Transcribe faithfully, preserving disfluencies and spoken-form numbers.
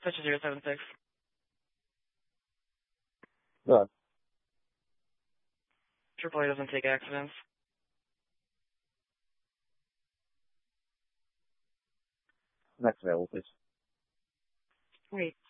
Switch to zero seven six. Good. Triple A doesn't take accidents. Next available, please. Wait.